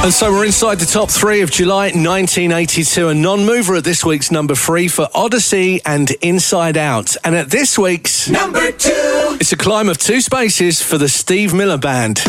And so we're inside the top 3 of July 1982. A non-mover at this week's number 3 for Odyssey and Inside Out. And at this week's number 2, it's a climb of 2 spaces for the Steve Miller Band.